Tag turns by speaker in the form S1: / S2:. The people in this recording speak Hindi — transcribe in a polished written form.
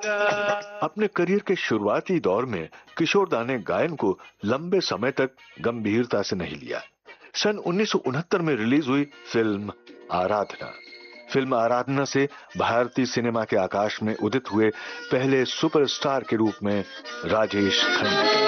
S1: अपने करियर के शुरुआती दौर में किशोर दा ने गायन को लंबे समय तक गंभीरता से नहीं लिया। सन 1969 में रिलीज हुई फिल्म आराधना से भारतीय सिनेमा के आकाश में उदित हुए पहले सुपरस्टार के रूप में राजेश खन्ना।